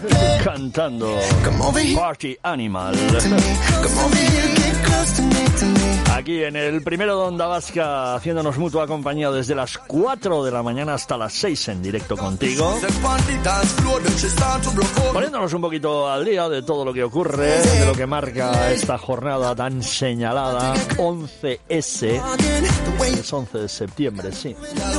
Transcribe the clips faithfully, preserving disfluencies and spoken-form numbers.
Cantando Party Animal. Aquí en el primero de Onda Vasca, haciéndonos mutua compañía desde las cuatro de la mañana hasta las seis en directo contigo. Poniéndonos un poquito al día de todo lo que ocurre, de lo que marca esta jornada tan señalada, once ese. Es once de septiembre, sí.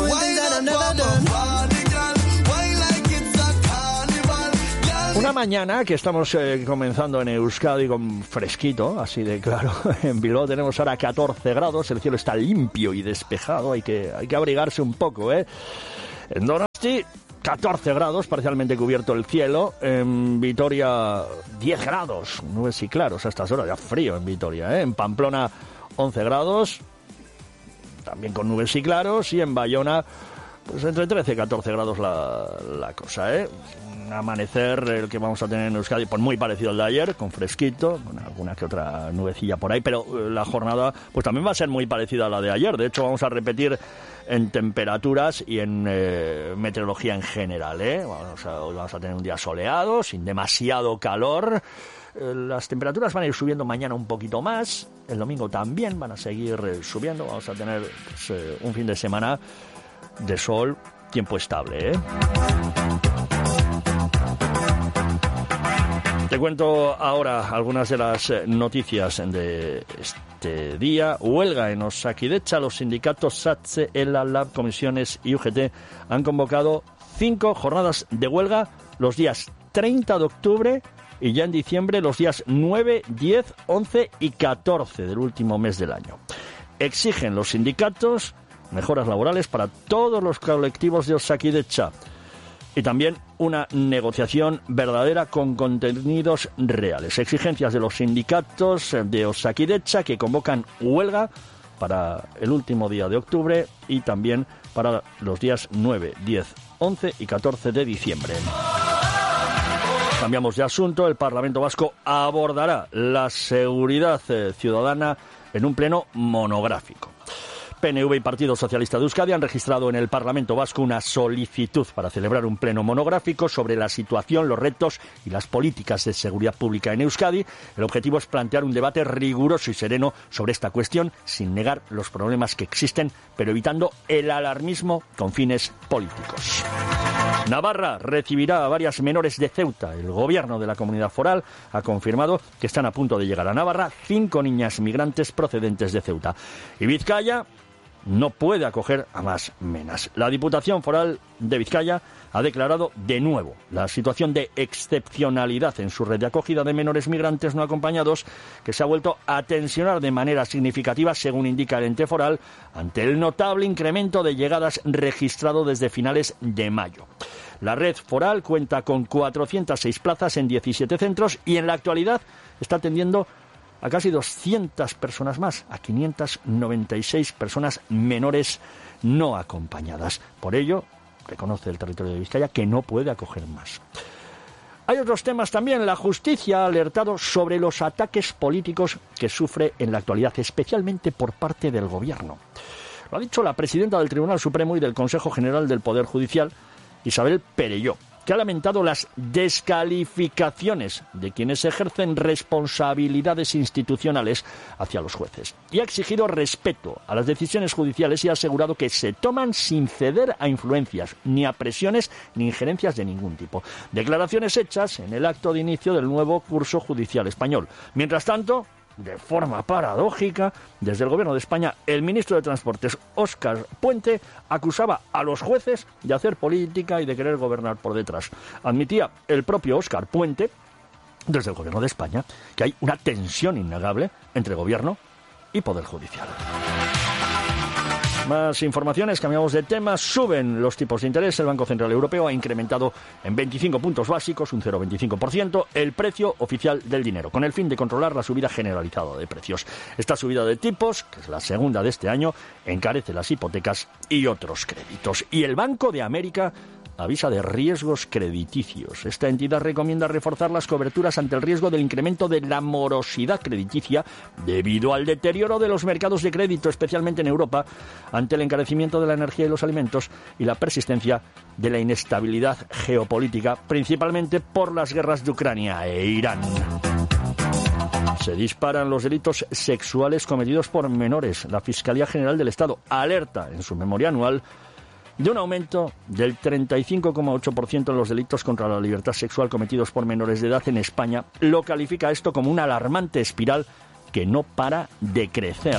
Una mañana que estamos eh, comenzando en Euskadi con fresquito, así de claro. En Bilbao tenemos ahora catorce grados, el cielo está limpio y despejado, hay que, hay que abrigarse un poco, ¿eh? En Donosti, catorce grados, parcialmente cubierto el cielo. En Vitoria, diez grados, nubes y claros a estas horas, ya frío en Vitoria, ¿eh? En Pamplona, once grados, también con nubes y claros. Y en Bayona, pues entre trece y catorce grados la, la cosa, ¿eh? Un amanecer el que vamos a tener en Euskadi, pues muy parecido al de ayer, con fresquito, con alguna que otra nubecilla por ahí, pero la jornada pues también va a ser muy parecida a la de ayer. De hecho, vamos a repetir en temperaturas y en eh, meteorología en general, ¿eh? Vamos a, hoy vamos a tener un día soleado, sin demasiado calor. Eh, las temperaturas van a ir subiendo mañana un poquito más, el domingo también van a seguir eh, subiendo. Vamos a tener pues, eh, un fin de semana de sol, tiempo estable, ¿eh? Te cuento ahora algunas de las noticias de este día. Huelga en Osakidecha. Los sindicatos SATSE, ELA, LAB, Comisiones y U G T han convocado cinco jornadas de huelga los días treinta de octubre y ya en diciembre los días nueve, diez, once y catorce del último mes del año. Exigen los sindicatos mejoras laborales para todos los colectivos de Osakidecha. Y también una negociación verdadera con contenidos reales. Exigencias de los sindicatos de Osakidecha que convocan huelga para el último día de octubre y también para los días nueve, diez, once y catorce de diciembre. Cambiamos de asunto. El Parlamento Vasco abordará la seguridad ciudadana en un pleno monográfico. P N V y Partido Socialista de Euskadi han registrado en el Parlamento Vasco una solicitud para celebrar un pleno monográfico sobre la situación, los retos y las políticas de seguridad pública en Euskadi. El objetivo es plantear un debate riguroso y sereno sobre esta cuestión, sin negar los problemas que existen, pero evitando el alarmismo con fines políticos. Navarra recibirá a varias menores de Ceuta. El gobierno de la comunidad foral ha confirmado que están a punto de llegar a Navarra cinco niñas migrantes procedentes de Ceuta. Y Vizcaya no puede acoger a más menas. La Diputación Foral de Vizcaya ha declarado de nuevo la situación de excepcionalidad en su red de acogida de menores migrantes no acompañados, que se ha vuelto a tensionar de manera significativa, según indica el ente foral, ante el notable incremento de llegadas registrado desde finales de mayo. La red foral cuenta con cuatrocientas seis plazas en diecisiete centros y en la actualidad está atendiendo a casi doscientas personas más, a quinientas noventa y seis personas menores no acompañadas. Por ello, reconoce el territorio de Vizcaya que no puede acoger más. Hay otros temas también. La justicia ha alertado sobre los ataques políticos que sufre en la actualidad, especialmente por parte del gobierno. Lo ha dicho la presidenta del Tribunal Supremo y del Consejo General del Poder Judicial, Isabel Perelló, que ha lamentado las descalificaciones de quienes ejercen responsabilidades institucionales hacia los jueces y ha exigido respeto a las decisiones judiciales y ha asegurado que se toman sin ceder a influencias, ni a presiones, ni injerencias de ningún tipo. Declaraciones hechas en el acto de inicio del nuevo curso judicial español. Mientras tanto, de forma paradójica, desde el Gobierno de España, el ministro de Transportes, Óscar Puente, acusaba a los jueces de hacer política y de querer gobernar por detrás. Admitía el propio Óscar Puente, desde el Gobierno de España, que hay una tensión innegable entre Gobierno y Poder Judicial. Más informaciones, cambiamos de tema. Suben los tipos de interés. El Banco Central Europeo ha incrementado en veinticinco puntos básicos, un cero coma veinticinco por ciento, el precio oficial del dinero, con el fin de controlar la subida generalizada de precios. Esta subida de tipos, que es la segunda de este año, encarece las hipotecas y otros créditos. Y el Banco de América avisa de riesgos crediticios. Esta entidad recomienda reforzar las coberturas ante el riesgo del incremento de la morosidad crediticia debido al deterioro de los mercados de crédito, especialmente en Europa, ante el encarecimiento de la energía y los alimentos y la persistencia de la inestabilidad geopolítica, principalmente por las guerras de Ucrania e Irán. Se disparan los delitos sexuales cometidos por menores. La Fiscalía General del Estado alerta en su memoria anual de un aumento del treinta y cinco coma ocho por ciento en los delitos contra la libertad sexual cometidos por menores de edad en España. Lo califica esto como una alarmante espiral que no para de crecer.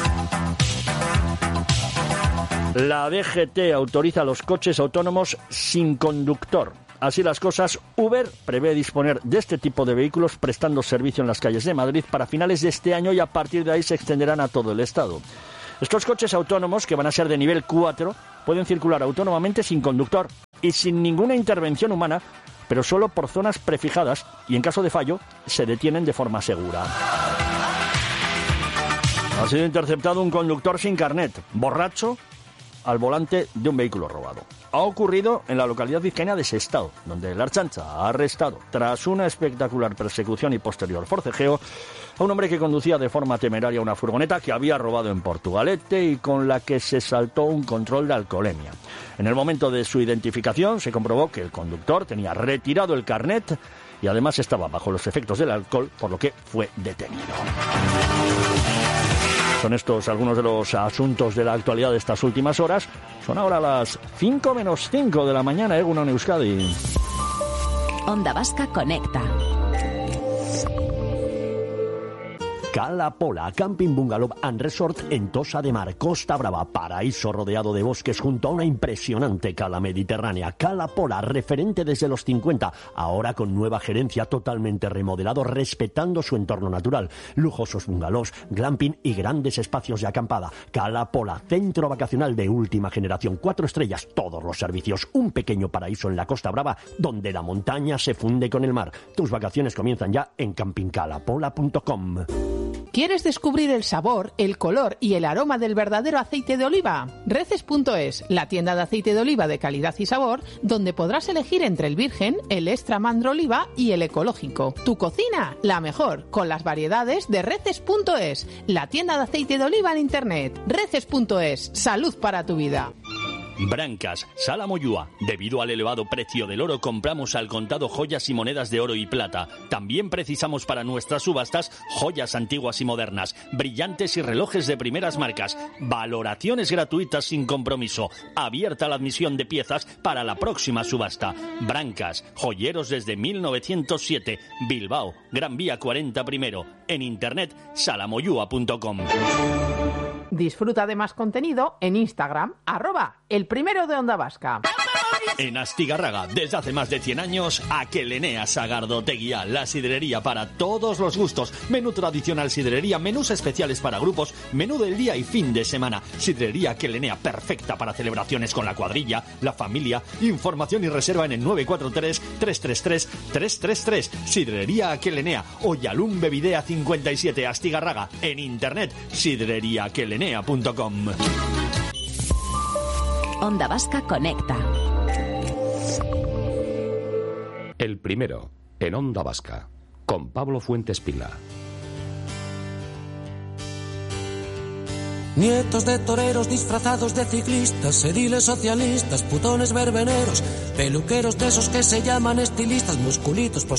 La D G T autoriza los coches autónomos sin conductor. Así las cosas, Uber prevé disponer de este tipo de vehículos prestando servicio en las calles de Madrid para finales de este año y a partir de ahí se extenderán a todo el estado. Estos coches autónomos, que van a ser de nivel cuatro, pueden circular autónomamente sin conductor y sin ninguna intervención humana, pero solo por zonas prefijadas y en caso de fallo se detienen de forma segura. Ha sido interceptado un conductor sin carnet, borracho, al volante de un vehículo robado. Ha ocurrido en la localidad vizcaína de Sestao, donde la Ertzaintza ha arrestado, tras una espectacular persecución y posterior forcejeo, a un hombre que conducía de forma temeraria una furgoneta que había robado en Portugalete y con la que se saltó un control de alcoholemia. En el momento de su identificación se comprobó que el conductor tenía retirado el carnet y además estaba bajo los efectos del alcohol, por lo que fue detenido. Son estos algunos de los asuntos de la actualidad de estas últimas horas. Son ahora las cinco menos cinco de la mañana, Egunon Euskadi. Onda Vasca Conecta. Cala Pola, Camping Bungalow and Resort en Tossa de Mar, Costa Brava, paraíso rodeado de bosques junto a una impresionante cala mediterránea. Cala Pola, referente desde los cincuenta, ahora con nueva gerencia, totalmente remodelado, respetando su entorno natural. Lujosos bungalows, glamping y grandes espacios de acampada. Cala Pola, centro vacacional de última generación, cuatro estrellas, todos los servicios, un pequeño paraíso en la Costa Brava, donde la montaña se funde con el mar. Tus vacaciones comienzan ya en camping cala pola punto com. ¿Quieres descubrir el sabor, el color y el aroma del verdadero aceite de oliva? Reces punto es, la tienda de aceite de oliva de calidad y sabor, donde podrás elegir entre el virgen, el extra mandro oliva y el ecológico. Tu cocina, la mejor, con las variedades de Reces punto es, la tienda de aceite de oliva en internet. Reces punto es, salud para tu vida. Brancas, Sala Moyúa. Debido al elevado precio del oro, compramos al contado joyas y monedas de oro y plata. También precisamos para nuestras subastas joyas antiguas y modernas, brillantes y relojes de primeras marcas. Valoraciones gratuitas sin compromiso. Abierta la admisión de piezas para la próxima subasta. Brancas, joyeros desde mil novecientos siete. Bilbao, Gran Vía cuarenta primero. En internet, salamoyúa punto com. Disfruta de más contenido en Instagram, arroba el primero de Onda Vasca. En Astigarraga, desde hace más de cien años, Aquelenea Sagardoteguía, la sidrería para todos los gustos. Menú tradicional sidrería, menús especiales para grupos, menú del día y fin de semana. Sidrería Aquelenea, perfecta para celebraciones con la cuadrilla, la familia. Información y reserva en el nueve cuatro tres, tres tres tres, tres tres tres. Sidrería Aquelenea, Oyalum Bebidea cincuenta y siete, Astigarraga. En internet, sidrería aquelenea punto com. Onda Vasca Conecta. El primero, en Onda Vasca, con Pablo Fuentes Pila. Nietos de toreros disfrazados de ciclistas, ediles socialistas, putones verbeneros, peluqueros de esos que se llaman estilistas, musculitos,